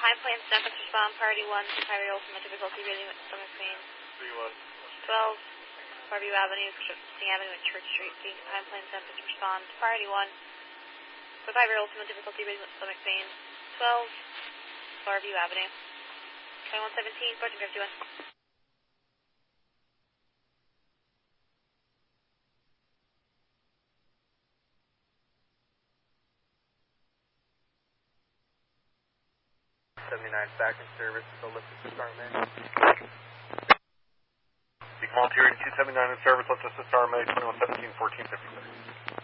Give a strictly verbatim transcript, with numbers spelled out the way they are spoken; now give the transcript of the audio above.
Pine Plains Tempest respond, priority one, Highway ultimate difficulty reading with stomach pain. three one. twelve, Farview Avenue, Sing Avenue and Church Street, being Pine Plains Tempest respond, priority one, with Highway ultimate difficulty reading with stomach pain. twelve, Farview Avenue. twenty-one seventeen, Project fifty-one. seventy-nine back in service, Olympus Department. Beacon Volunteer two seventy-nine in service, let's just start May twenty-one seventeen, fourteen fifty-six.